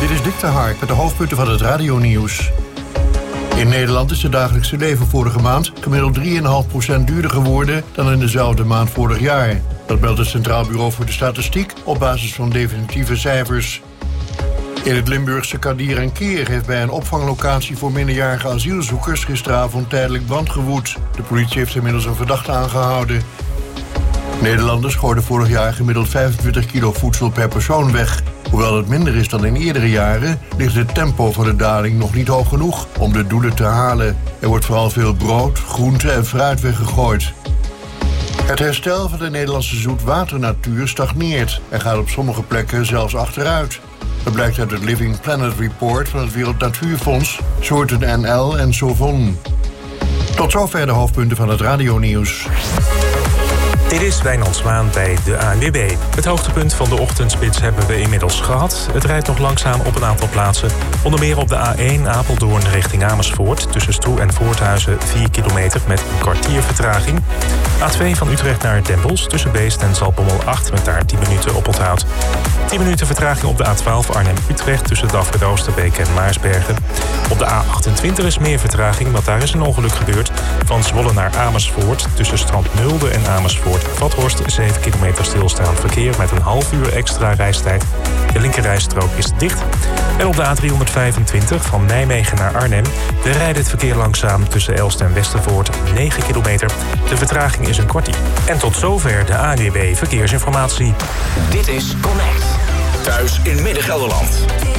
Dit is Dick de Hark met de hoofdpunten van het radionieuws. In Nederland is het dagelijkse leven vorige maand gemiddeld 3,5% duurder geworden dan in dezelfde maand vorig jaar. Dat meldt het Centraal Bureau voor de Statistiek op basis van definitieve cijfers. In het Limburgse Kadir en Keer heeft bij een opvanglocatie voor minderjarige asielzoekers gisteravond tijdelijk brand gewoed. De politie heeft inmiddels een verdachte aangehouden. Nederlanders gooiden vorig jaar gemiddeld 25 kilo voedsel per persoon weg. Hoewel het minder is dan in eerdere jaren, ligt het tempo van de daling nog niet hoog genoeg om de doelen te halen. Er wordt vooral veel brood, groente en fruit weggegooid. Het herstel van de Nederlandse zoetwaternatuur stagneert en gaat op sommige plekken zelfs achteruit. Dat blijkt uit het Living Planet Report van het Wereld Natuurfonds, Soorten NL en Sovon. Tot zover de hoofdpunten van het radionieuws. Dit is Wijnand Zwaan bij de ANWB. Het hoogtepunt van de ochtendspits hebben we inmiddels gehad. Het rijdt nog langzaam op een aantal plaatsen. Onder meer op de A1 Apeldoorn richting Amersfoort. Tussen Stroe en Voorthuizen 4 kilometer met een kwartier vertraging. A2 van Utrecht naar Den Bosch tussen Beest en Zaltbommel 8 met daar 10 minuten oponthoud. 10 minuten vertraging op de A12 Arnhem-Utrecht tussen Daffer Oosterbeek en Maarsbergen. Op de A28 is meer vertraging, want daar is een ongeluk gebeurd. Van Zwolle naar Amersfoort tussen Strand Nulde en Amersfoort. Vathorst 7 kilometer stilstaand verkeer met een half uur extra reistijd. De linkerrijstrook is dicht. En op de A325 van Nijmegen naar Arnhem rijdt het verkeer langzaam tussen Elst en Westervoort 9 kilometer. De vertraging is een kwartier. En tot zover de ANWB Verkeersinformatie. Dit is Connect. Thuis in Midden-Gelderland.